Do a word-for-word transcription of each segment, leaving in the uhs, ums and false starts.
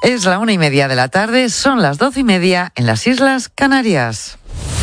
Es la una y media de la tarde, son las doce y media en las Islas Canarias.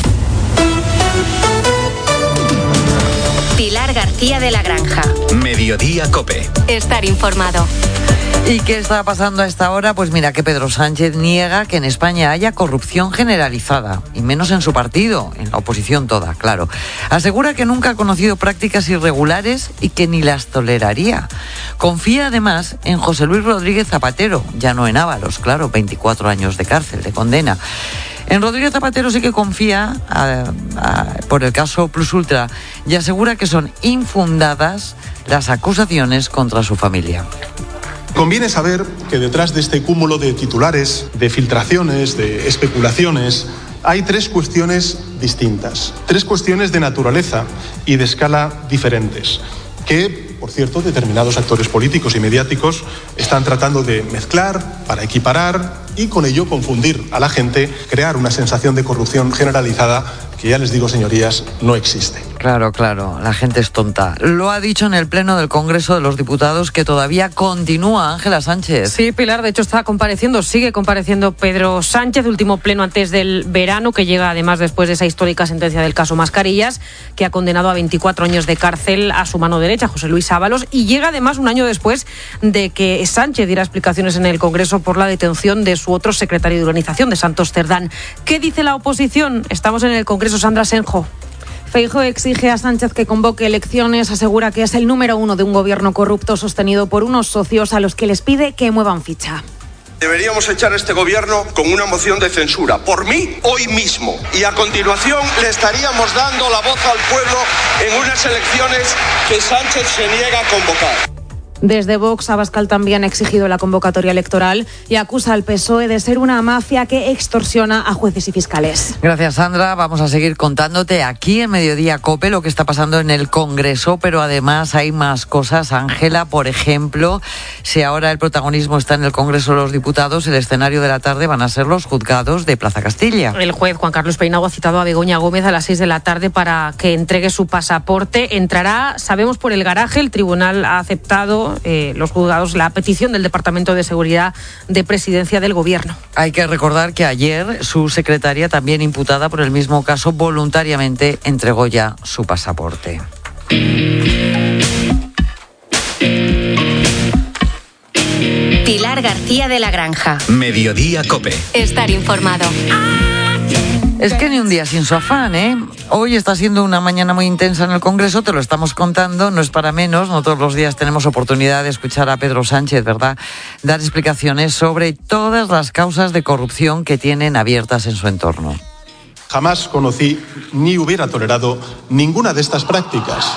Pilar García de la Granja. Mediodía COPE. Estar informado. ¿Y qué está pasando a esta hora? Pues mira que Pedro Sánchez niega que en España haya corrupción generalizada, y menos en su partido, en la oposición toda, claro. Asegura que nunca ha conocido prácticas irregulares y que ni las toleraría. Confía además en José Luis Rodríguez Zapatero, ya no en Ábalos, claro, veinticuatro años de cárcel, de condena. En Rodríguez Zapatero sí que confía a, a, por el caso Plus Ultra y asegura que son infundadas las acusaciones contra su familia. Conviene saber que detrás de este cúmulo de titulares, de filtraciones, de especulaciones, hay tres cuestiones distintas, tres cuestiones de naturaleza y de escala diferentes, que, por cierto, determinados actores políticos y mediáticos están tratando de mezclar para equiparar y con ello confundir a la gente, crear una sensación de corrupción generalizada que, ya les digo, señorías, no existe. Claro, claro, la gente es tonta. Lo ha dicho en el Pleno del Congreso de los Diputados, que todavía continúa Ángela Sánchez. Sí, Pilar, de hecho está compareciendo, sigue compareciendo Pedro Sánchez, último pleno antes del verano, que llega además después de esa histórica sentencia del caso Mascarillas, que ha condenado a veinticuatro años de cárcel a su mano derecha, José Luis Ábalos, y llega además un año después de que Sánchez diera explicaciones en el Congreso por la detención de su otro secretario de organización, de Santos Cerdán. ¿Qué dice la oposición? Estamos en el Congreso, Sandra Senjo. Feijóo exige a Sánchez que convoque elecciones, asegura que es el número uno de un gobierno corrupto sostenido por unos socios a los que les pide que muevan ficha. Deberíamos echar a este gobierno con una moción de censura, por mí, hoy mismo. Y a continuación le estaríamos dando la voz al pueblo en unas elecciones que Sánchez se niega a convocar. Desde Vox, Abascal también ha exigido la convocatoria electoral y acusa al P S O E de ser una mafia que extorsiona a jueces y fiscales. Gracias, Sandra. Vamos a seguir contándote aquí en Mediodía COPE lo que está pasando en el Congreso, pero además hay más cosas. Ángela, por ejemplo, si ahora el protagonismo está en el Congreso de los Diputados, el escenario de la tarde van a ser los juzgados de Plaza Castilla. El juez Juan Carlos Peinado ha citado a Begoña Gómez a las seis de la tarde para que entregue su pasaporte. Entrará, sabemos, por el garaje. El tribunal ha aceptado Eh, los juzgados la petición del Departamento de Seguridad de Presidencia del Gobierno. Hay que recordar que ayer su secretaria, también imputada por el mismo caso, voluntariamente entregó ya su pasaporte. Pilar García de la Granja. Mediodía COPE. Estar informado. Es que ni un día sin su afán, ¿eh? Hoy está siendo una mañana muy intensa en el Congreso, te lo estamos contando, no es para menos, no todos los días tenemos oportunidad de escuchar a Pedro Sánchez, ¿verdad?, dar explicaciones sobre todas las causas de corrupción que tienen abiertas en su entorno. Jamás conocí ni hubiera tolerado ninguna de estas prácticas.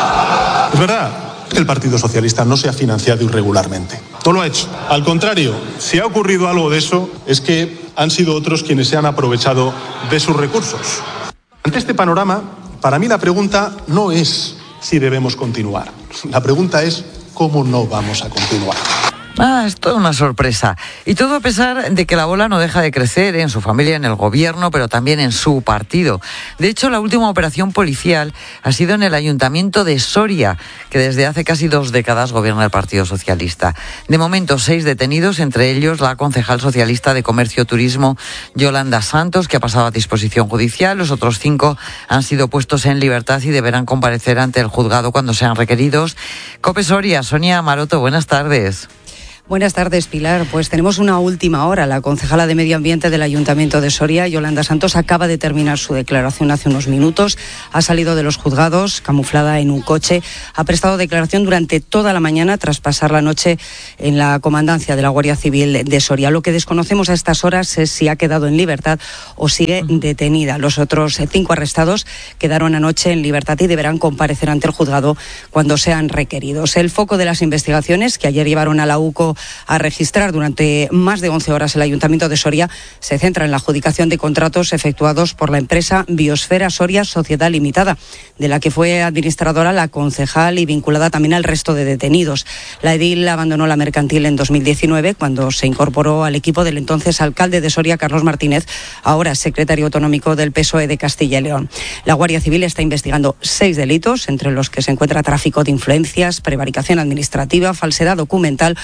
Es verdad que el Partido Socialista no se ha financiado irregularmente. No lo ha hecho. Al contrario, si ha ocurrido algo de eso, es que han sido otros quienes se han aprovechado de sus recursos. Ante este panorama, para mí la pregunta no es si debemos continuar. La pregunta es cómo no vamos a continuar. Ah, es toda una sorpresa. Y todo a pesar de que la bola no deja de crecer en su familia, en el gobierno, pero también en su partido. De hecho, la última operación policial ha sido en el Ayuntamiento de Soria, que desde hace casi dos décadas gobierna el Partido Socialista. De momento, seis detenidos, entre ellos la concejal socialista de Comercio y Turismo, Yolanda Santos, que ha pasado a disposición judicial. Los otros cinco han sido puestos en libertad y deberán comparecer ante el juzgado cuando sean requeridos. COPE Soria, Sonia Maroto, buenas tardes. Buenas tardes, Pilar. Pues tenemos una última hora. La concejala de Medio Ambiente del Ayuntamiento de Soria, Yolanda Santos, acaba de terminar su declaración hace unos minutos. Ha salido de los juzgados, camuflada en un coche. Ha prestado declaración durante toda la mañana tras pasar la noche en la comandancia de la Guardia Civil de Soria. Lo que desconocemos a estas horas es si ha quedado en libertad o sigue detenida. Los otros cinco arrestados quedaron anoche en libertad y deberán comparecer ante el juzgado cuando sean requeridos. El foco de las investigaciones que ayer llevaron a la U C O a registrar durante más de once horas el Ayuntamiento de Soria se centra en la adjudicación de contratos efectuados por la empresa Biosfera Soria Sociedad Limitada, de la que fue administradora la concejal y vinculada también al resto de detenidos. La edil abandonó la mercantil en dos mil diecinueve cuando se incorporó al equipo del entonces alcalde de Soria, Carlos Martínez, ahora secretario autonómico del P S O E de Castilla y León. La Guardia Civil está investigando seis delitos, entre los que se encuentra tráfico de influencias, prevaricación administrativa, falsedad documental, organización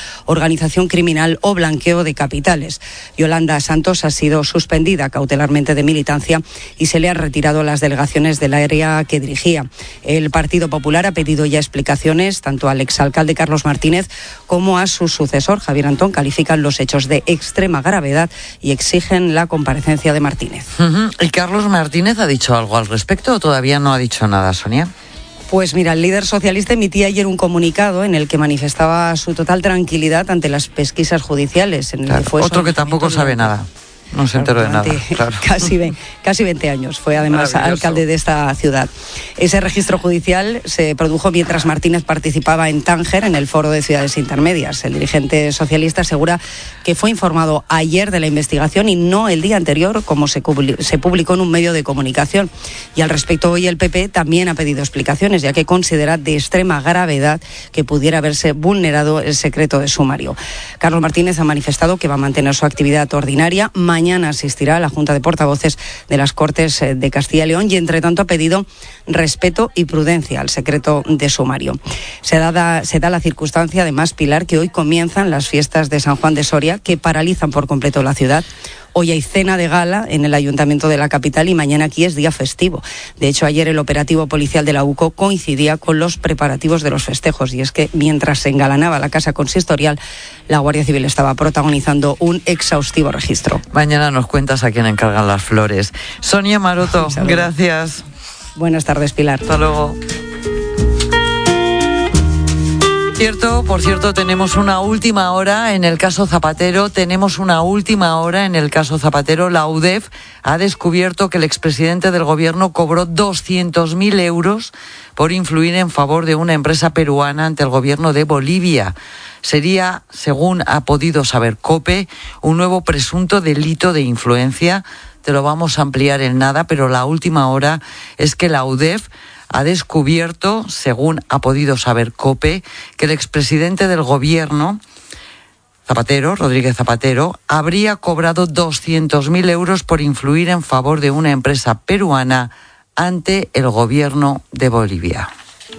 organización criminal o blanqueo de capitales. Yolanda Santos ha sido suspendida cautelarmente de militancia y se le han retirado las delegaciones del área que dirigía. El Partido Popular ha pedido ya explicaciones tanto al exalcalde Carlos Martínez como a su sucesor, Javier Antón. Califican los hechos de extrema gravedad y exigen la comparecencia de Martínez. Uh-huh. ¿Y Carlos Martínez ha dicho algo al respecto o todavía no ha dicho nada, Sonia? Pues mira, el líder socialista emitía ayer un comunicado en el que manifestaba su total tranquilidad ante las pesquisas judiciales. En el Claro, que fue otro que tampoco sabe nada. No se enteró de nada. Claro. Casi, casi veinte años fue además alcalde de esta ciudad. Ese registro judicial se produjo mientras Martínez participaba en Tánger, en el Foro de Ciudades Intermedias. El dirigente socialista asegura que fue informado ayer de la investigación y no el día anterior, como se publicó en un medio de comunicación. Y al respecto, hoy el P P también ha pedido explicaciones, ya que considera de extrema gravedad que pudiera haberse vulnerado el secreto de sumario. Carlos Martínez ha manifestado que va a mantener su actividad ordinaria. Mañana asistirá a la Junta de Portavoces de las Cortes de Castilla y León y, entre tanto, ha pedido respeto y prudencia al secreto de sumario. Se da, se da la circunstancia, además, Pilar, que hoy comienzan las fiestas de San Juan de Soria, que paralizan por completo la ciudad. Hoy hay cena de gala en el Ayuntamiento de la capital y mañana aquí es día festivo. De hecho, ayer el operativo policial de la U C O coincidía con los preparativos de los festejos. Y es que mientras se engalanaba la casa consistorial, la Guardia Civil estaba protagonizando un exhaustivo registro. Mañana nos cuentas a quién encargan las flores. Sonia Maroto, gracias. Buenas tardes, Pilar. Hasta luego. Cierto, por cierto, tenemos una última hora en el caso Zapatero, tenemos una última hora en el caso Zapatero. La U D E F ha descubierto que el expresidente del gobierno cobró doscientos mil euros por influir en favor de una empresa peruana ante el gobierno de Bolivia. Sería, según ha podido saber COPE, un nuevo presunto delito de influencia. Te lo vamos a ampliar en nada, pero la última hora es que la U D E F ha descubierto, según ha podido saber COPE, que el expresidente del gobierno, Zapatero, Rodríguez Zapatero, habría cobrado doscientos mil euros por influir en favor de una empresa peruana ante el gobierno de Bolivia.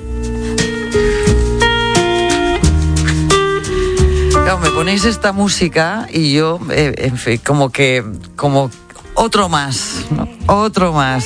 Claro, me ponéis esta música y yo, eh, en fin, como que, como otro más, ¿no? Otro más.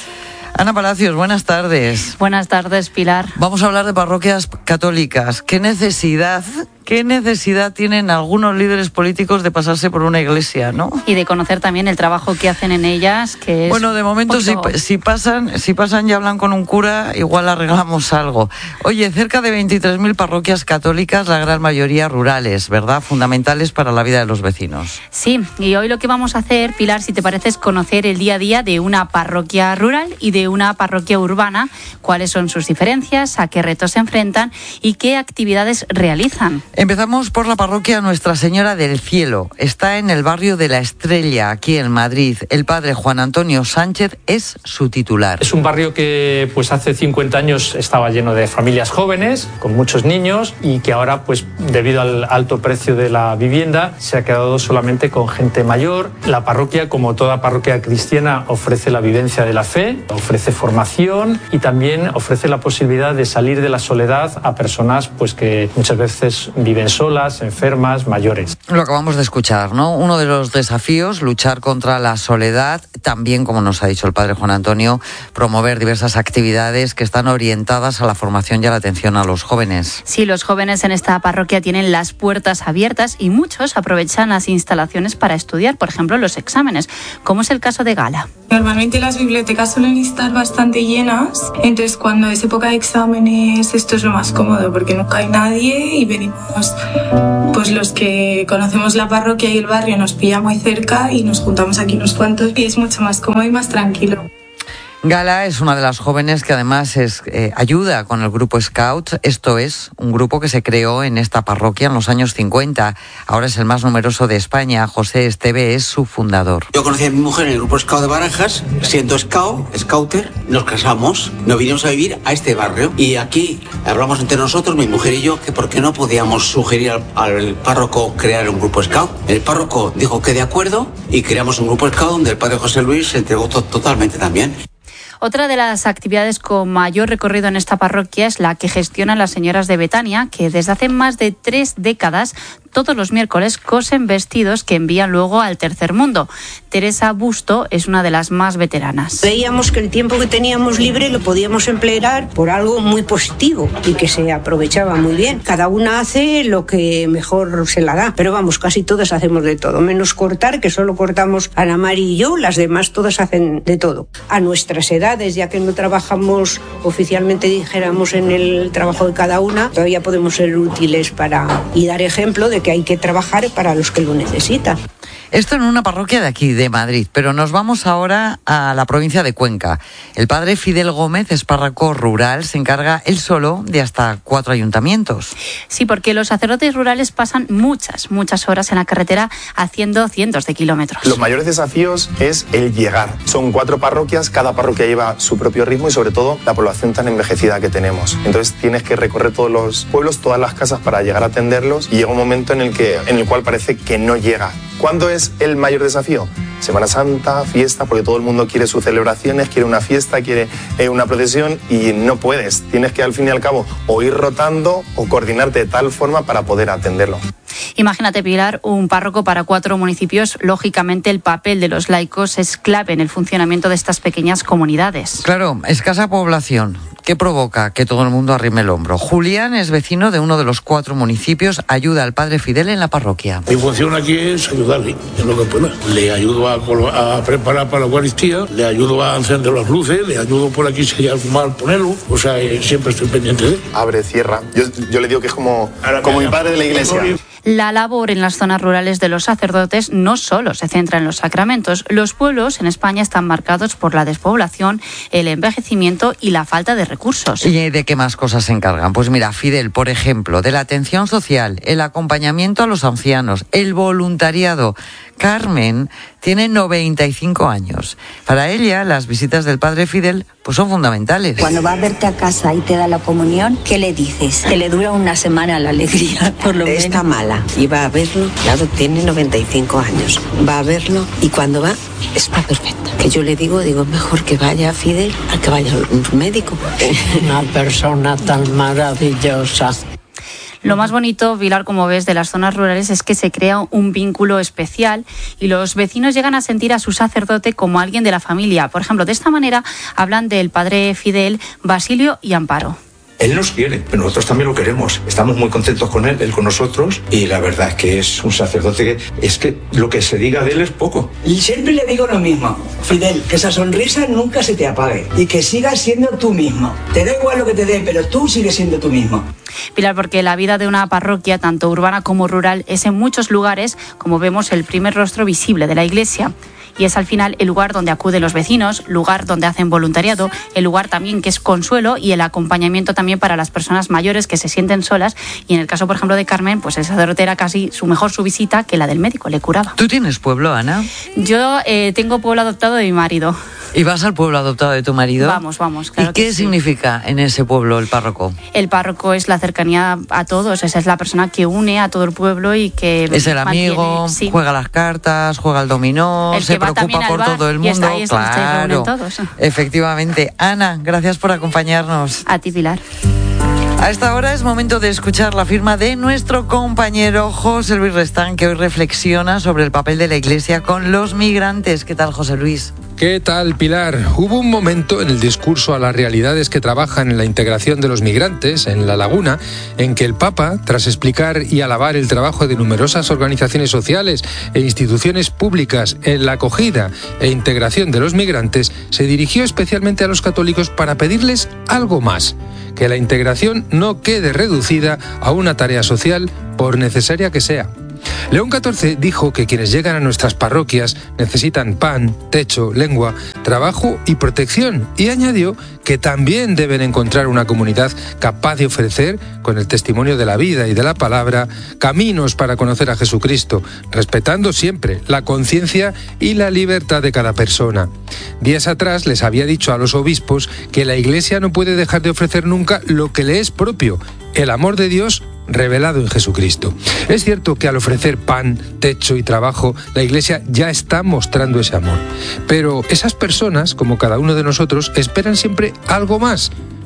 Ana Palacios, buenas tardes. Buenas tardes, Pilar. Vamos a hablar de parroquias católicas. ¿Qué necesidad, qué necesidad tienen algunos líderes políticos de pasarse por una iglesia, no? Y de conocer también el trabajo que hacen en ellas, que es... Bueno, de momento, poco... si, si pasan si pasan y hablan con un cura, igual arreglamos algo. Oye, cerca de veintitrés mil parroquias católicas, la gran mayoría rurales, ¿verdad? Fundamentales para la vida de los vecinos. Sí, y hoy lo que vamos a hacer, Pilar, si te parece, es conocer el día a día de una parroquia rural y de una parroquia urbana, cuáles son sus diferencias, a qué retos se enfrentan y qué actividades realizan. Empezamos por la parroquia Nuestra Señora del Cielo. Está en el barrio de La Estrella, aquí en Madrid. El padre Juan Antonio Sánchez es su titular. Es un barrio que pues hace cincuenta años estaba lleno de familias jóvenes, con muchos niños, y que ahora, pues debido al alto precio de la vivienda, se ha quedado solamente con gente mayor. La parroquia, como toda parroquia cristiana, ofrece la vivencia de la fe, ofrece formación y también ofrece la posibilidad de salir de la soledad a personas pues que muchas veces viven solas, enfermas, mayores. Lo acabamos de escuchar, ¿no? Uno de los desafíos, luchar contra la soledad, también, como nos ha dicho el padre Juan Antonio, promover diversas actividades que están orientadas a la formación y a la atención a los jóvenes. Sí, los jóvenes en esta parroquia tienen las puertas abiertas y muchos aprovechan las instalaciones para estudiar, por ejemplo, los exámenes, como es el caso de Gala. Normalmente las bibliotecas suelen estar bastante llenas, entonces cuando es época de exámenes esto es lo más cómodo porque nunca hay nadie y venimos pues los que conocemos la parroquia y el barrio, nos pilla muy cerca y nos juntamos aquí unos cuantos y es mucho más cómodo y más tranquilo. Gala es una de las jóvenes que además es, eh, ayuda con el grupo Scout. Esto es un grupo que se creó en esta parroquia en los años cincuenta. Ahora es el más numeroso de España. José Esteve es su fundador. Yo conocí a mi mujer en el grupo Scout de Barajas. Siendo Scout, Scouter, nos casamos, nos vinimos a vivir a este barrio. Y aquí hablamos entre nosotros, mi mujer y yo, que por qué no podíamos sugerir al, al párroco crear un grupo Scout. El párroco dijo que de acuerdo y creamos un grupo Scout donde el padre José Luis se entregó to- totalmente también. Otra de las actividades con mayor recorrido en esta parroquia es la que gestionan las señoras de Betania, que desde hace más de tres décadas todos los miércoles cosen vestidos que envían luego al tercer mundo. Teresa Busto es una de las más veteranas. Veíamos que el tiempo que teníamos libre lo podíamos emplear por algo muy positivo y que se aprovechaba muy bien. Cada una hace lo que mejor se la da, pero vamos, casi todas hacemos de todo, menos cortar, que solo cortamos Ana Mari y yo, las demás todas hacen de todo. A nuestras edades, ya que no trabajamos oficialmente, dijéramos, en el trabajo de cada una, todavía podemos ser útiles para y dar ejemplo de que hay que trabajar para los que lo necesitan. Esto en una parroquia de aquí, de Madrid, pero nos vamos ahora a la provincia de Cuenca. El padre Fidel Gómez es párroco rural, se encarga él solo de hasta cuatro ayuntamientos. Sí, porque los sacerdotes rurales pasan muchas, muchas horas en la carretera haciendo cientos de kilómetros. Los mayores desafíos es el llegar. Son cuatro parroquias, cada parroquia lleva su propio ritmo y sobre todo la población tan envejecida que tenemos. Entonces tienes que recorrer todos los pueblos, todas las casas para llegar a atenderlos y llega un momento en el, que, en el cual parece que no llega. ¿Cuándo es el mayor desafío? Semana Santa, fiesta, porque todo el mundo quiere sus celebraciones, quiere una fiesta, quiere eh, una procesión y no puedes. Tienes que al fin y al cabo o ir rotando o coordinarte de tal forma para poder atenderlo. Imagínate, Pilar, un párroco para cuatro municipios. Lógicamente, el papel de los laicos es clave en el funcionamiento de estas pequeñas comunidades. Claro, escasa población. ¿Qué provoca que todo el mundo arrime el hombro? Julián es vecino de uno de los cuatro municipios, ayuda al padre Fidel en la parroquia. Mi función aquí es ayudarle en lo que pueda. Le ayudo a, a preparar para la Eucaristía, le ayudo a encender las luces, le ayudo por aquí si hay algo mal ponerlo. O sea, siempre estoy pendiente de él. Abre, cierra. Yo, yo le digo que es como, como mi padre de la iglesia. La labor en las zonas rurales de los sacerdotes no solo se centra en los sacramentos. Los pueblos en España están marcados por la despoblación, el envejecimiento y la falta de recursos. ¿Y de qué más cosas se encargan? Pues mira, Fidel, por ejemplo, de la atención social, el acompañamiento a los ancianos, el voluntariado. Carmen tiene noventa y cinco años. Para ella, las visitas del padre Fidel pues son fundamentales. Cuando va a verte a casa y te da la comunión, ¿qué le dices? Que le dura una semana la alegría, por lo menos. Está mala y va a verlo, claro, tiene noventa y cinco años. Va a verlo y cuando va, está perfecta. Que yo le digo, digo, mejor que vaya a Fidel a que vaya un médico. Una persona tan maravillosa. Lo más bonito, Pilar, como ves, de las zonas rurales es que se crea un vínculo especial y los vecinos llegan a sentir a su sacerdote como alguien de la familia. Por ejemplo, de esta manera hablan del padre Fidel, Basilio y Amparo. Él nos quiere, pero nosotros también lo queremos. Estamos muy contentos con él, él con nosotros, y la verdad es que es un sacerdote que es que lo que se diga de él es poco. Y siempre le digo lo mismo, Fidel, que esa sonrisa nunca se te apague y que sigas siendo tú mismo. Te da igual lo que te dé, pero tú sigues siendo tú mismo. Pilar, porque la vida de una parroquia, tanto urbana como rural, es en muchos lugares, como vemos, el primer rostro visible de la Iglesia. Y es al final el lugar donde acuden los vecinos, lugar donde hacen voluntariado, el lugar también que es consuelo y el acompañamiento también para las personas mayores que se sienten solas. Y en el caso, por ejemplo, de Carmen, pues el sacerdote era casi su mejor su visita que la del médico, le curaba. ¿Tú tienes pueblo, Ana? Yo eh, tengo pueblo adoptado de mi marido. ¿Y vas al pueblo adoptado de tu marido? Vamos, vamos. Claro. ¿Y qué que significa sí. en ese pueblo el párroco? El párroco es la cercanía a todos, esa es la persona que une a todo el pueblo y que es el amigo, mantiene, sí. juega las cartas, juega el dominó, el se preocupa por todo el mundo. Está ahí, claro, todos. Efectivamente. Ana, gracias por acompañarnos. A ti, Pilar. A esta hora es momento de escuchar la firma de nuestro compañero José Luis Restán, que hoy reflexiona sobre el papel de la Iglesia con los migrantes. ¿Qué tal, José Luis? ¿Qué tal, Pilar? Hubo un momento en el discurso a las realidades que trabajan en la integración de los migrantes en La Laguna, en que el Papa, tras explicar y alabar el trabajo de numerosas organizaciones sociales e instituciones públicas en la acogida e integración de los migrantes, se dirigió especialmente a los católicos para pedirles algo más: que la integración no quede reducida a una tarea social, por necesaria que sea. León catorce dijo que quienes llegan a nuestras parroquias necesitan pan, techo, lengua, trabajo y protección, y añadió que también deben encontrar una comunidad capaz de ofrecer, con el testimonio de la vida y de la palabra, caminos para conocer a Jesucristo, respetando siempre la conciencia y la libertad de cada persona. Días atrás les había dicho a los obispos que la Iglesia no puede dejar de ofrecer nunca lo que le es propio: el amor de Dios revelado en Jesucristo. Es cierto que al ofrecer pan, techo y trabajo, la Iglesia ya está mostrando ese amor. Pero esas personas, como cada uno de nosotros, esperan siempre algo más.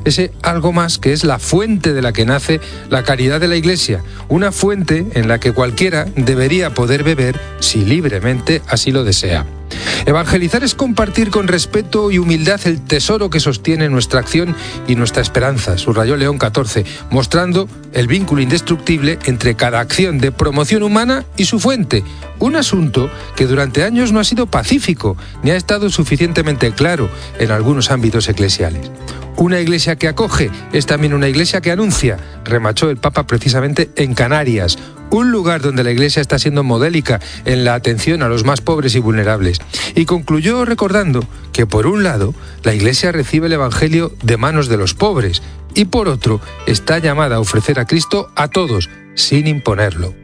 ese algo más que es la fuente de la que nace la caridad de la Iglesia, una fuente en la que cualquiera debería poder beber si libremente así lo desea. Evangelizar es compartir con respeto y humildad el tesoro que sostiene nuestra acción y nuestra esperanza, subrayó León catorce, mostrando el vínculo indestructible entre cada acción de promoción humana y su fuente, un asunto que durante años no ha sido pacífico ni ha estado suficientemente claro en algunos ámbitos eclesiales. Una iglesia que acoge es también una iglesia que anuncia, remachó el Papa precisamente en Canarias, un lugar donde la iglesia está siendo modélica en la atención a los más pobres y vulnerables. Y concluyó recordando que por un lado la iglesia recibe el evangelio de manos de los pobres y por otro está llamada a ofrecer a Cristo a todos, sin imponerlo.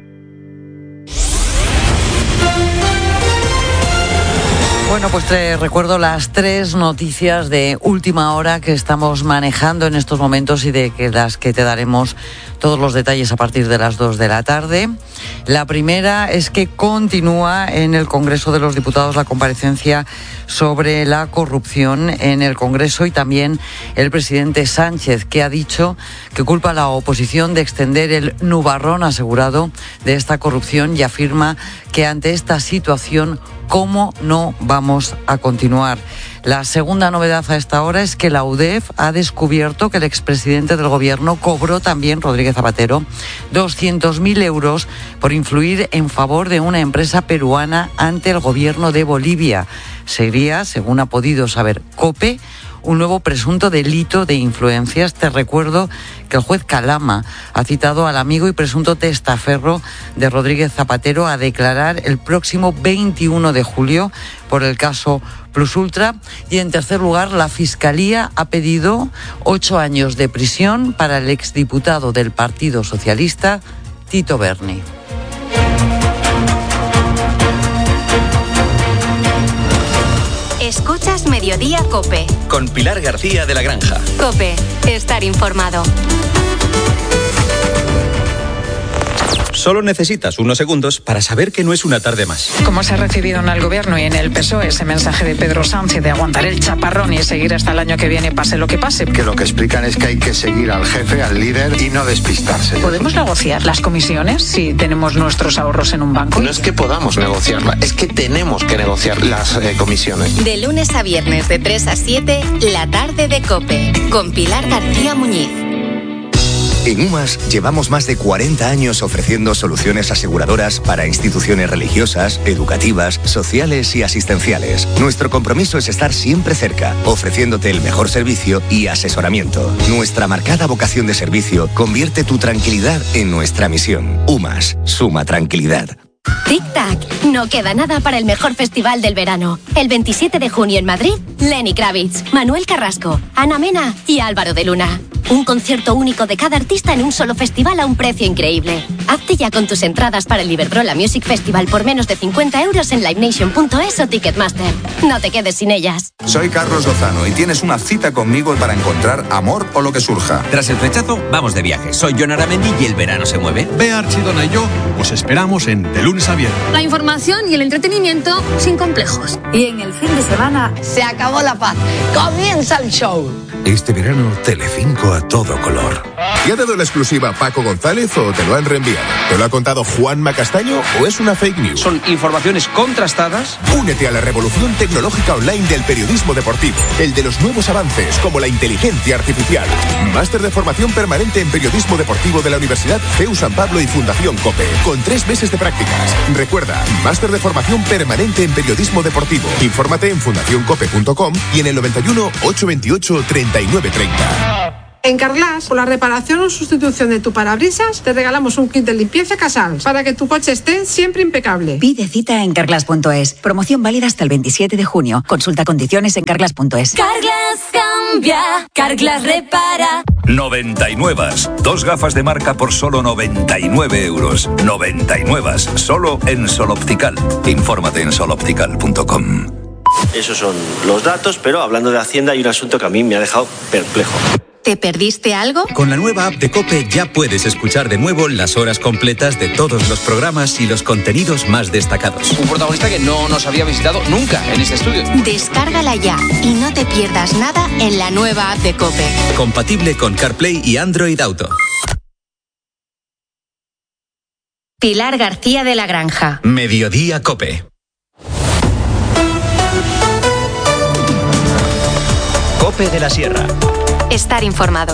Bueno, pues te recuerdo las tres noticias de última hora que estamos manejando en estos momentos y de que las que te daremos todos los detalles a partir de las dos de la tarde. La primera es que continúa en el Congreso de los Diputados la comparecencia sobre la corrupción en el Congreso y también el presidente Sánchez, que ha dicho que culpa a la oposición de extender el nubarrón asegurado de esta corrupción y afirma que ante esta situación, ¿cómo no vamos a continuar? La segunda novedad a esta hora es que la U D E F ha descubierto que el expresidente del Gobierno cobró también, Rodríguez Zapatero, doscientos mil euros por influir en favor de una empresa peruana ante el Gobierno de Bolivia. Sería, según ha podido saber COPE, un nuevo presunto delito de influencias. Te recuerdo que el juez Calama ha citado al amigo y presunto testaferro de Rodríguez Zapatero a declarar el próximo veintiuno de julio por el caso Plus Ultra. Y en tercer lugar, la Fiscalía ha pedido ocho años de prisión para el exdiputado del Partido Socialista, Tito Berni. Escuchas Mediodía COPE. Con Pilar García de la Granja. COPE, estar informado. Solo necesitas unos segundos para saber que no es una tarde más. Como se ha recibido en el Gobierno y en el P S O E ese mensaje de Pedro Sánchez de aguantar el chaparrón y seguir hasta el año que viene, pase lo que pase. Que lo que explican es que hay que seguir al jefe, al líder y no despistarse. ¿Podemos negociar las comisiones si tenemos nuestros ahorros en un banco? No es que podamos negociarla, es que tenemos que negociar las eh, comisiones. De lunes a viernes de tres a siete, la tarde de COPE, con Pilar García Muñiz. En UMAS llevamos más de cuarenta años ofreciendo soluciones aseguradoras para instituciones religiosas, educativas, sociales y asistenciales. Nuestro compromiso es estar siempre cerca, ofreciéndote el mejor servicio y asesoramiento. Nuestra marcada vocación de servicio convierte tu tranquilidad en nuestra misión. UMAS, suma tranquilidad. Tic-tac, no queda nada para el mejor festival del verano. El veintisiete de junio en Madrid, Lenny Kravitz, Manuel Carrasco, Ana Mena y Álvaro de Luna. Un concierto único de cada artista en un solo festival a un precio increíble. Hazte ya con tus entradas para el Iberdrola Music Festival por menos de cincuenta euros en live nation punto es o Ticketmaster. No te quedes sin ellas. Soy Carlos Lozano y tienes una cita conmigo para encontrar amor o lo que surja. Tras el rechazo, vamos de viaje. Soy Jon Aramendi y el verano se mueve. Bea Archidona y yo os esperamos en De Lunes a Viernes. La información y el entretenimiento sin complejos. Y en el fin de semana se acabó la paz. Comienza el show. Este verano, Telecinco a todo color. ¿Te ha dado la exclusiva Paco González o te lo han reenviado? ¿Te lo ha contado Juanma Castaño o es una fake news? ¿Son informaciones contrastadas? Únete a la revolución tecnológica online del periodismo deportivo. El de los nuevos avances, como la inteligencia artificial. Máster de formación permanente en periodismo deportivo de la Universidad C E U San Pablo y Fundación COPE. Con tres meses de prácticas. Recuerda, máster de formación permanente en periodismo deportivo. Infórmate en fundación cope punto com y en el noventa y uno, ochocientos veintiocho, treinta y nueve treinta. En Carglass, por la reparación o sustitución de tu parabrisas, te regalamos un kit de limpieza Casals para que tu coche esté siempre impecable. Pide cita en carglass punto es. Promoción válida hasta el veintisiete de junio. Consulta condiciones en carglass punto es. Carglass cambia, Carglass repara. noventa y nueve. Dos gafas de marca por solo noventa y nueve euros. noventa y nueve. Solo en Sol Optical. Infórmate en sol optical punto com. Esos son los datos, pero hablando de Hacienda hay un asunto que a mí me ha dejado perplejo. ¿Te perdiste algo? Con la nueva app de COPE ya puedes escuchar de nuevo las horas completas de todos los programas y los contenidos más destacados. Un protagonista que no nos había visitado nunca en este estudio. Descárgala ya y no te pierdas nada en la nueva app de COPE. Compatible con CarPlay y Android Auto. Pilar García de la Granja. Mediodía COPE. COPE de la Sierra. Estar informado.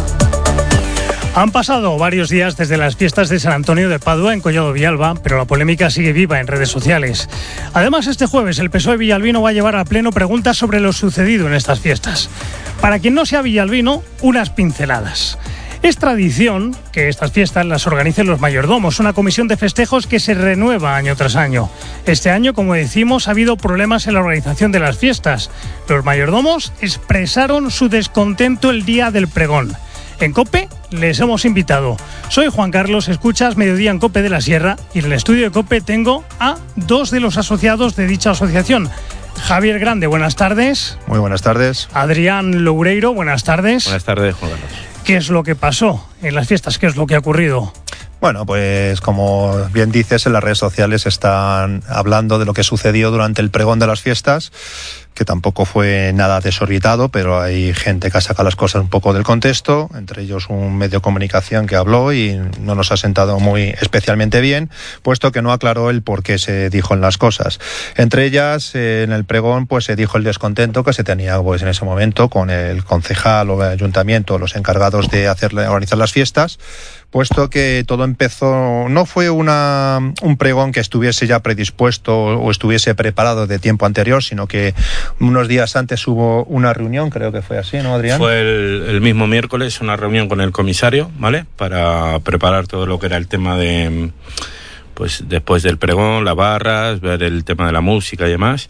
Han pasado varios días desde las fiestas de San Antonio de Padua en Collado Villalba, pero la polémica sigue viva en redes sociales. Además, este jueves el P S O E villalbino va a llevar a pleno preguntas sobre lo sucedido en estas fiestas. Para quien no sea villalbino, unas pinceladas. Es tradición que estas fiestas las organicen los mayordomos, una comisión de festejos que se renueva año tras año. Este año, como decimos, ha habido problemas en la organización de las fiestas. Los mayordomos expresaron su descontento el día del pregón. En COPE les hemos invitado. Soy Juan Carlos, escuchas Mediodía en COPE de la Sierra y en el estudio de COPE tengo a dos de los asociados de dicha asociación. Javier Grande, buenas tardes. Muy buenas tardes. Adrián Loureiro, buenas tardes. Buenas tardes, Juan Carlos. ¿Qué es lo que pasó en las fiestas? ¿Qué es lo que ha ocurrido? Bueno, pues como bien dices, en las redes sociales están hablando de lo que sucedió durante el pregón de las fiestas, que tampoco fue nada desorbitado, pero hay gente que ha sacado las cosas un poco del contexto, entre ellos un medio de comunicación que habló y no nos ha sentado muy especialmente bien, puesto que no aclaró el por qué se dijo en las cosas. Entre ellas, eh, en el pregón, pues se dijo el descontento que se tenía pues en ese momento con el concejal o el ayuntamiento, los encargados de hacer, organizar las fiestas, puesto que todo empezó, no fue una, un pregón que estuviese ya predispuesto o estuviese preparado de tiempo anterior, sino que unos días antes hubo una reunión, creo que fue así, ¿no, Adrián? Fue el, el mismo miércoles una reunión con el comisario, ¿vale? Para preparar todo lo que era el tema de, pues después del pregón, las barras, ver el tema de la música y demás.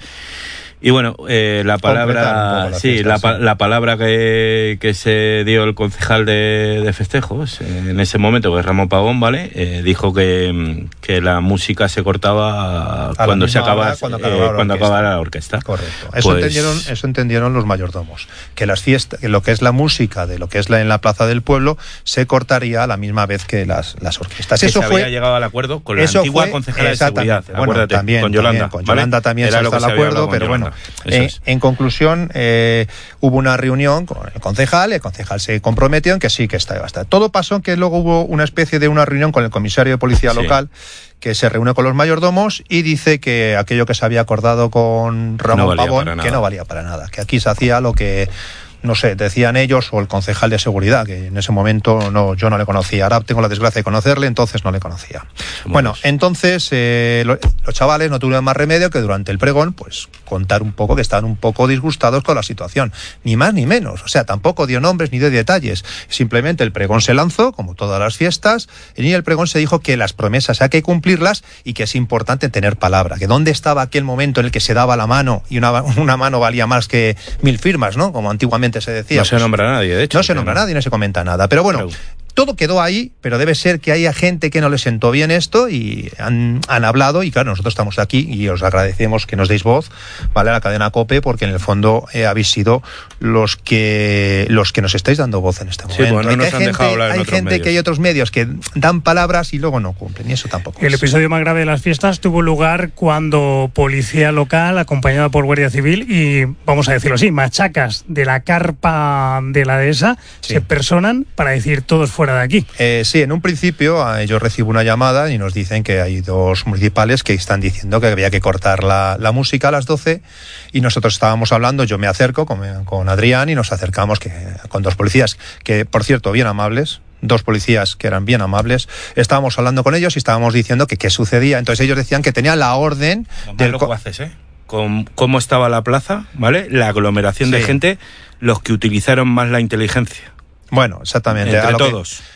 Y bueno, eh, la palabra, la sí, fiesta, la, sí, la palabra que, que se dio el concejal de, de festejos eh, en ese momento, que es Ramón Pavón, ¿vale? Eh, dijo que, que la música se cortaba a cuando se acaba, hora, cuando, eh, cuando acabara la orquesta. Correcto. Eso, pues, entendieron, eso entendieron los mayordomos, que las fiestas, que lo que es la música de lo que es la en la plaza del pueblo se cortaría a la misma vez que las, las orquestas. Que eso se fue, había llegado al acuerdo con la antigua fue, concejala de seguridad. Bueno, acuérdate, también, con Yolanda. También, con Yolanda ¿vale? también se está al acuerdo, pero bueno. Eh, en conclusión, eh, hubo una reunión con el concejal, el concejal se comprometió en que sí, que estaba bastante. Todo pasó en que luego hubo una especie de una reunión con el comisario de policía sí. local, que se reúne con los mayordomos y dice que aquello que se había acordado con Ramón no Pavón, que no valía para nada, que aquí se hacía lo que, no sé, decían ellos o el concejal de seguridad, que en ese momento no, yo no le conocía. Ahora tengo la desgracia de conocerle, entonces no le conocía. Bueno, entonces eh, lo, los chavales no tuvieron más remedio que durante el pregón, pues contar un poco que estaban un poco disgustados con la situación. Ni más ni menos. O sea, tampoco dio nombres ni dio detalles. Simplemente el pregón se lanzó, como todas las fiestas, y en el pregón se dijo que las promesas hay que cumplirlas y que es importante tener palabra. Que dónde estaba aquel momento en el que se daba la mano y una, una mano valía más que mil firmas, ¿no? Como antiguamente se decía. No se nombra a nadie, de hecho. No se nombra a nadie, no se comenta nada. Pero bueno, claro, todo quedó ahí, pero debe ser que haya gente que no le sentó bien esto y han, han hablado, y claro, nosotros estamos aquí y os agradecemos que nos deis voz, ¿vale? A la cadena COPE, porque en el fondo eh, habéis sido los que los que nos estáis dando voz en este momento. Sí, bueno, no nos hay han gente, dejado hablar en hay otros gente medios. que hay otros medios que dan palabras y luego no cumplen, y eso tampoco El es. episodio más grave de las fiestas tuvo lugar cuando policía local, acompañada por Guardia Civil y, vamos a decirlo así, machacas de la carpa de la dehesa, sí, se personan para decir todos fuera de aquí. Eh, sí, en un principio yo recibo una llamada y nos dicen que hay dos municipales que están diciendo que había que cortar la, la música a las doce, y nosotros estábamos hablando, yo me acerco con, con Adrián y nos acercamos que, con dos policías que, por cierto, bien amables, dos policías que eran bien amables, estábamos hablando con ellos y estábamos diciendo que qué sucedía. Entonces ellos decían que tenían la orden del... Lo que haces, ¿eh? Con cómo estaba la plaza, ¿vale? La aglomeración sí. de gente, los que utilizaron más la inteligencia. Bueno, exactamente. Entre a lo todos. Que,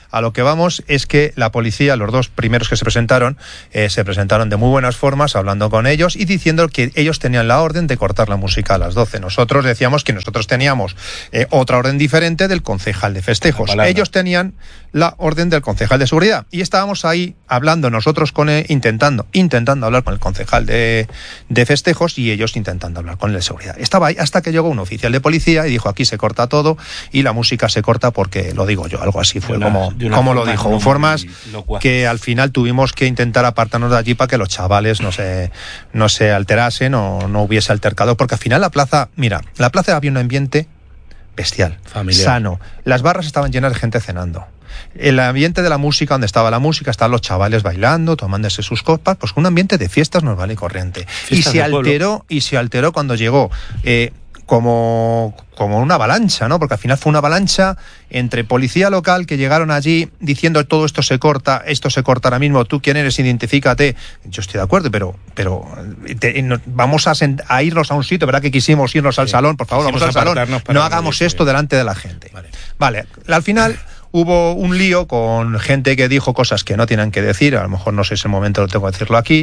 a lo que vamos es que la policía, los dos primeros que se presentaron, eh, se presentaron de muy buenas formas, hablando con ellos y diciendo que ellos tenían la orden de cortar la música a las doce. Nosotros decíamos que nosotros teníamos eh, otra orden diferente del concejal de festejos. Ellos tenían la orden del concejal de seguridad y estábamos ahí hablando nosotros con él, intentando, intentando hablar con el concejal de, de festejos y ellos intentando hablar con el de seguridad. Estaba ahí hasta que llegó un oficial de policía y dijo: aquí se corta todo y la música se corta porque, lo digo yo, algo así fue una, como, como lo dijo, no formas que al final tuvimos que intentar apartarnos de allí para que los chavales no se, no se alterasen o no hubiese altercado, porque al final la plaza, mira, la plaza había un ambiente bestial, familiar, sano, las barras estaban llenas de gente cenando. El ambiente de la música, donde estaba la música, estaban los chavales bailando, tomándose sus copas, pues un ambiente de fiestas normal y corriente. Fiestas y se alteró, y se alteró cuando llegó eh, como, como una avalancha, ¿no? Porque al final fue una avalancha entre policía local que llegaron allí diciendo: todo esto se corta, esto se corta ahora mismo, tú quién eres, identifícate. Yo estoy de acuerdo, pero, pero te, no, vamos a, sent- a irnos a un sitio, ¿verdad? Que quisimos irnos al sí. salón, por favor, quisimos vamos al salón, no hagamos esto delante de la gente. Vale, vale. Al final hubo un lío con gente que dijo cosas que no tienen que decir, a lo mejor no sé si es el momento, lo tengo que decirlo aquí.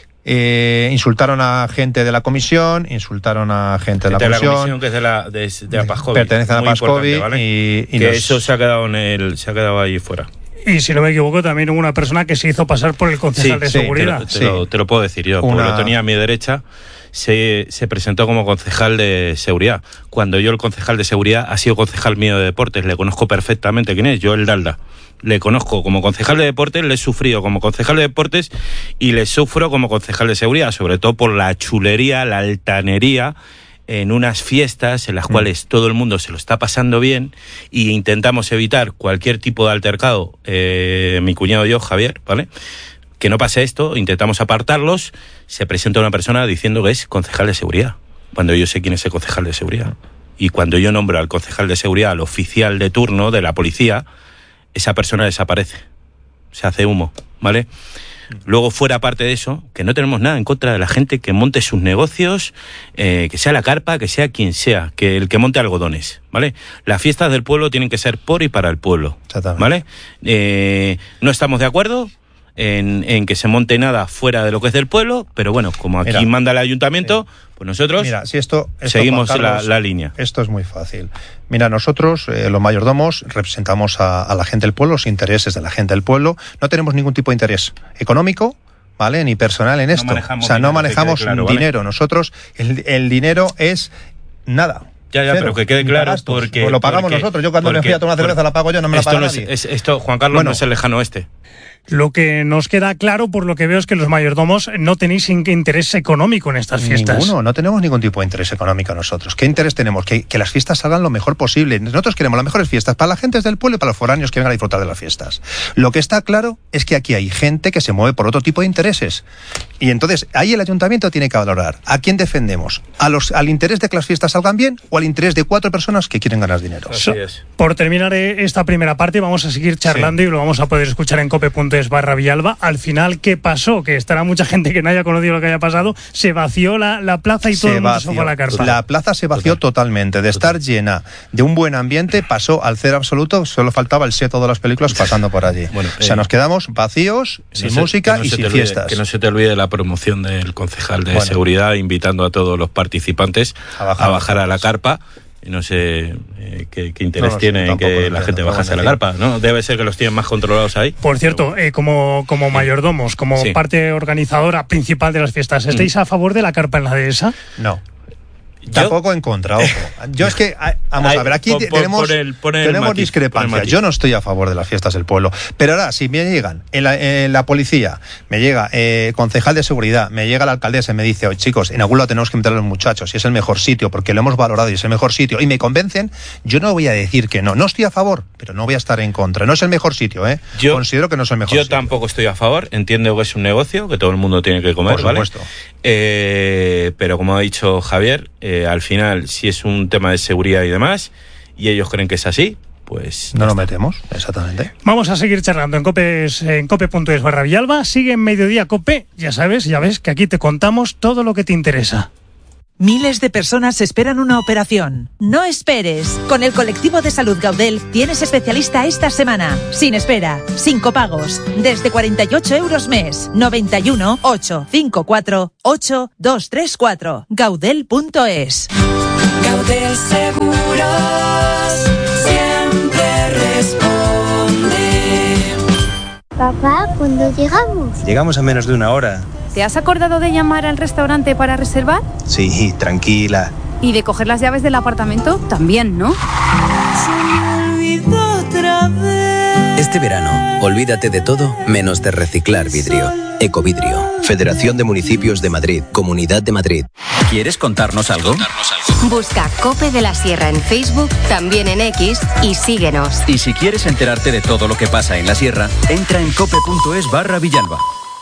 Eh, insultaron a gente de la comisión, insultaron a gente, gente de la comisión, de la comisión que es de la de, de Apascovi, pertenecen a Apascovi, ¿vale? y, y que nos... eso se ha quedado en el, se ha quedado ahí fuera. Y si no me equivoco, también hubo una persona que se hizo pasar por el concejal sí, de sí, seguridad. Te lo, te, sí. lo, te lo puedo decir yo, una... porque lo tenía a mi derecha. Se, se presentó como concejal de seguridad, cuando yo, el concejal de seguridad, ha sido concejal mío de deportes, le conozco perfectamente quién es, yo el Dalda. Le conozco como concejal de deportes, le he sufrido como concejal de deportes y le sufro como concejal de seguridad, sobre todo por la chulería, la altanería en unas fiestas en las mm. cuales todo el mundo se lo está pasando bien y intentamos evitar cualquier tipo de altercado, eh, mi cuñado y yo, Javier, ¿vale? Que no pase esto, intentamos apartarlos, se presenta una persona diciendo que es concejal de seguridad, cuando yo sé quién es el concejal de seguridad. Y cuando yo nombro al concejal de seguridad, al oficial de turno de la policía, esa persona desaparece, se hace humo, ¿vale? Luego, fuera parte de eso, que no tenemos nada en contra de la gente que monte sus negocios, eh, que sea la carpa, que sea quien sea, que el que monte algodones, ¿vale? Las fiestas del pueblo tienen que ser por y para el pueblo, ¿vale? Eh, no estamos de acuerdo en, en que se monte nada fuera de lo que es del pueblo, pero bueno, como aquí Mira, manda el ayuntamiento, sí. pues nosotros Mira, si esto, esto, seguimos Carlos, la, la línea. Esto es muy fácil. Mira, nosotros, eh, los mayordomos, representamos a, a la gente del pueblo, los intereses de la gente del pueblo. No tenemos ningún tipo de interés económico, ¿vale? Ni personal en esto. No o sea, no manejamos claro, dinero. ¿vale? Nosotros, el, el dinero es nada. Ya, ya, Cero, pero que quede claro, porque... Pues lo pagamos porque, nosotros. Yo cuando me fui a tomar una cerveza la pago yo, no me la paga no nadie. Es, es, esto, Juan Carlos, bueno, no es el lejano oeste. Lo que nos queda claro, por lo que veo, es que los mayordomos no tenéis interés económico en estas fiestas. Ninguno, no tenemos ningún tipo de interés económico nosotros. ¿Qué interés tenemos? Que, que las fiestas salgan lo mejor posible. Nosotros queremos las mejores fiestas para la gente del pueblo y para los foráneos que vengan a disfrutar de las fiestas. Lo que está claro es que aquí hay gente que se mueve por otro tipo de intereses. Y entonces, ahí el ayuntamiento tiene que valorar a quién defendemos. ¿A los, ¿Al interés de que las fiestas salgan bien o al interés de cuatro personas que quieren ganar dinero? Así es. Por terminar esta primera parte, vamos a seguir charlando sí. y lo vamos a poder escuchar en cope punto es barra Villalba. Al final, ¿qué pasó? Que estará mucha gente que no haya conocido lo que haya pasado. Se vació la, la plaza y se todo el mundo se fue a la carpa. La plaza se vació Total. totalmente. De estar llena de un buen ambiente, pasó al cero absoluto. Solo faltaba el seto de las películas pasando por allí. Bueno, o sea, eh, nos quedamos vacíos, sin se, música no y sin olvide, fiestas. Que no se te olvide la promoción del concejal de bueno. seguridad, invitando a todos los participantes a bajar a, bajar a la carpa. Y no sé eh, qué, qué interés no, no, tiene en que la gente bajase a la carpa, ¿no? Debe ser que los tienen más controlados ahí. Por cierto, eh, como, como mayordomos, como sí. parte organizadora principal de las fiestas, ¿estáis mm. a favor de la carpa en la dehesa? No. Tampoco en contra, ojo. Yo es que, vamos Ay, a ver, aquí por, tenemos, por el, por el tenemos matiz, discrepancias. Yo no estoy a favor de las fiestas del pueblo. Pero ahora, si me llegan en la, en la policía, me llega eh, concejal de seguridad, me llega la alcaldesa y me dice: oye, chicos, en algún lado tenemos que meter a los muchachos y es el mejor sitio porque lo hemos valorado y es el mejor sitio, y me convencen, yo no voy a decir que no. No estoy a favor, pero no voy a estar en contra. No es el mejor sitio, ¿eh? Yo considero que no es el mejor yo sitio. Yo tampoco estoy a favor. Entiendo que es un negocio, que todo el mundo tiene que comer, por ¿vale? supuesto. Eh, pero como ha dicho Javier, eh, al final, si es un tema de seguridad y demás, y ellos creen que es así, pues... No lo metemos, exactamente. Vamos a seguir charlando en cope en cope punto es barra Villalba. Sigue en Mediodía Cope, ya sabes, ya ves que aquí te contamos todo lo que te interesa. Miles de personas esperan una operación. No esperes. Con el colectivo de salud Gaudel tienes especialista esta semana. Sin espera, sin copagos. Desde cuarenta y ocho euros mes. noventa y uno, ochocientos cincuenta y cuatro, ocho dos tres cuatro. Gaudel punto es. Gaudel Seguros siempre responde. Papá, ¿cuándo llegamos? Llegamos a menos de una hora. ¿Te has acordado de llamar al restaurante para reservar? Sí, tranquila. ¿Y de coger las llaves del apartamento? También, ¿no? Se me olvidó otra vez. Este verano, olvídate de todo menos de reciclar vidrio. Ecovidrio, Federación de Municipios de Madrid, Comunidad de Madrid. ¿Quieres contarnos algo? Busca Cope de la Sierra en Facebook, también en X, y síguenos. Y si quieres enterarte de todo lo que pasa en la sierra, entra en cope punto es barra Villalba.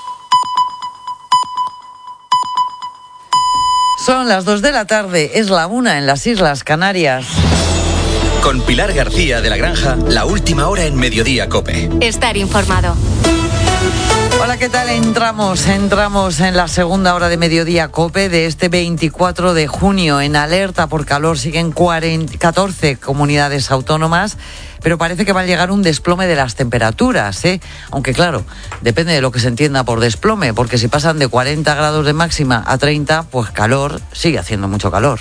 Son las dos de la tarde, es la una en las Islas Canarias. Con Pilar García de la Granja, la última hora en Mediodía Cope. Estar informado. Hola, ¿qué tal? Entramos, entramos en la segunda hora de Mediodía Cope de este veinticuatro de junio. En alerta por calor siguen cuarenta, catorce comunidades autónomas, pero parece que va a llegar un desplome de las temperaturas, ¿eh? Aunque claro, depende de lo que se entienda por desplome, porque si pasan de cuarenta grados de máxima a treinta, pues calor, sigue haciendo mucho calor.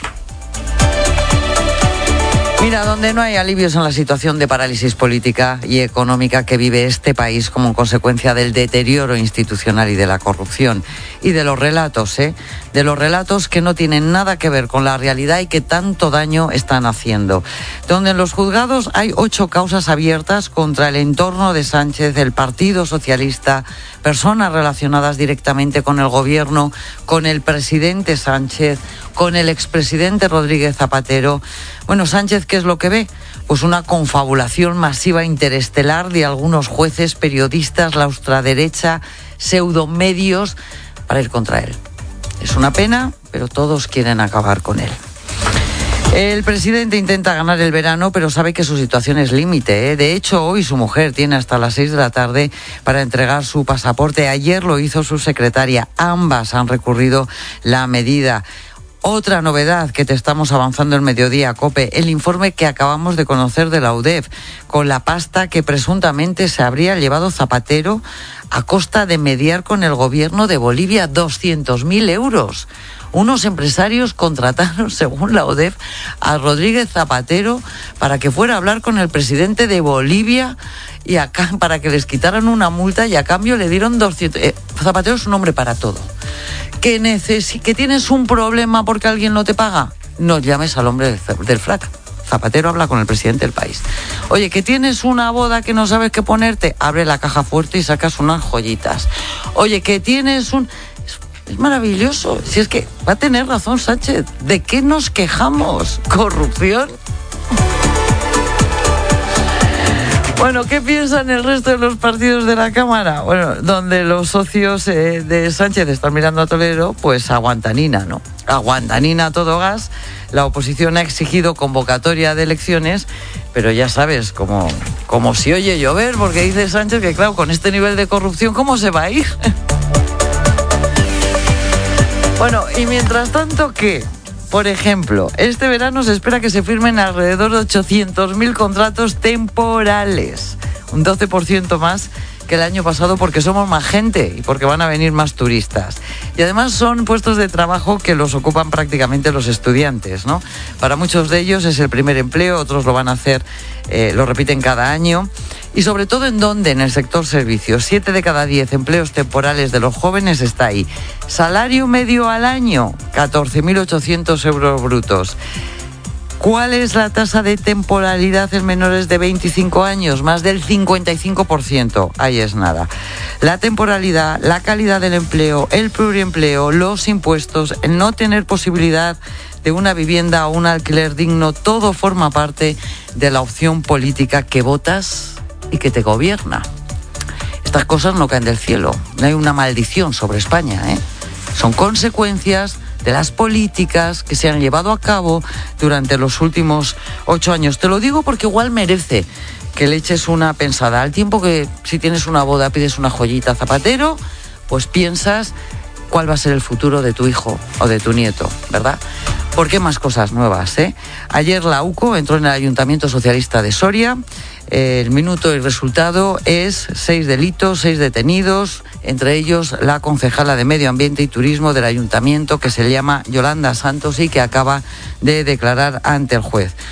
Mira, donde no hay alivios en la situación de parálisis política y económica que vive este país como consecuencia del deterioro institucional y de la corrupción. Y de los relatos, ¿eh? De los relatos que no tienen nada que ver con la realidad y que tanto daño están haciendo. Donde en los juzgados hay ocho causas abiertas contra el entorno de Sánchez, el Partido Socialista, personas relacionadas directamente con el gobierno, con el presidente Sánchez, con el expresidente Rodríguez Zapatero. Bueno, Sánchez, ¿qué es lo que ve? Pues una confabulación masiva interestelar de algunos jueces, periodistas, la ultraderecha, pseudomedios, para ir contra él. Es una pena, pero todos quieren acabar con él. El presidente intenta ganar el verano, pero sabe que su situación es límite, ¿eh? De hecho, hoy su mujer tiene hasta las seis de la tarde para entregar su pasaporte. Ayer lo hizo su secretaria. Ambas han recurrido la medida. Otra novedad que te estamos avanzando en Mediodía Cope, el informe que acabamos de conocer de la U D E F, con la pasta que presuntamente se habría llevado Zapatero a costa de mediar con el gobierno de Bolivia, doscientos mil euros. Unos empresarios contrataron, según la U D E F, a Rodríguez Zapatero para que fuera a hablar con el presidente de Bolivia y acá para que les quitaran una multa, y a cambio le dieron doscientos. Eh, Zapatero es un hombre para todo. Que, neces- que tienes un problema porque alguien no te paga, no llames al hombre del frac. Zapatero habla con el presidente del país. Oye, que tienes una boda que no sabes qué ponerte, abre la caja fuerte y sacas unas joyitas. Oye, que tienes un... Es, es maravilloso. Si es que va a tener razón Sánchez. ¿De qué nos quejamos? ¿Corrupción? Bueno, ¿qué piensan el resto de los partidos de la Cámara? Bueno, donde los socios eh, de Sánchez están mirando a Toledo, pues aguantanina, ¿no? Aguantanina a todo gas. La oposición ha exigido convocatoria de elecciones, pero ya sabes, como, como si oye llover, porque dice Sánchez que, claro, con este nivel de corrupción, ¿cómo se va a ir? Bueno, y mientras tanto, ¿qué? Por ejemplo, este verano se espera que se firmen alrededor de ochocientos mil contratos temporales, un doce por ciento más que el año pasado, porque somos más gente y porque van a venir más turistas. Y además son puestos de trabajo que los ocupan prácticamente los estudiantes, ¿no? Para muchos de ellos es el primer empleo, otros lo van a hacer, eh, lo repiten cada año. Y sobre todo, ¿en dónde? En el sector servicios. Siete de cada diez empleos temporales de los jóvenes está ahí. Salario medio al año, catorce mil ochocientos euros brutos. ¿Cuál es la tasa de temporalidad en menores de veinticinco años? Más del cincuenta y cinco por ciento. Ahí es nada. La temporalidad, la calidad del empleo, el pluriempleo, los impuestos, el no tener posibilidad de una vivienda o un alquiler digno, todo forma parte de la opción política que votas y que te gobierna. Estas cosas no caen del cielo. No hay una maldición sobre España, ¿eh? Son consecuencias de las políticas que se han llevado a cabo durante los últimos ocho años. Te lo digo porque igual merece que le eches una pensada. Al tiempo que si tienes una boda pides una joyita Zapatero, pues piensas cuál va a ser el futuro de tu hijo o de tu nieto, ¿verdad? ¿Por qué más cosas nuevas, eh? Ayer la U C O entró en el Ayuntamiento Socialista de Soria. El minuto y resultado es seis delitos, seis detenidos, entre ellos la concejala de Medio Ambiente y Turismo del Ayuntamiento, que se llama Yolanda Santos y que acaba de declarar ante el juez.